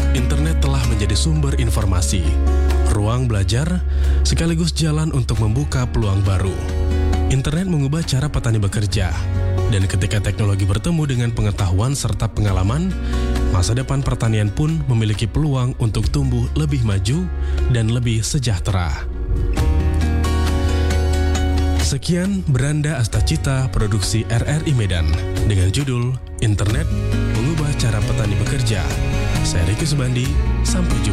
internet telah menjadi sumber informasi, ruang belajar, sekaligus jalan untuk membuka peluang baru. Internet mengubah cara petani bekerja, dan ketika teknologi bertemu dengan pengetahuan serta pengalaman, masa depan pertanian pun memiliki peluang untuk tumbuh lebih maju dan lebih sejahtera. Sekian Beranda Astacita produksi RRI Medan dengan judul Internet Mengubah Cara Petani Bekerja. Saya Ricky Subandi, sampai jumpa.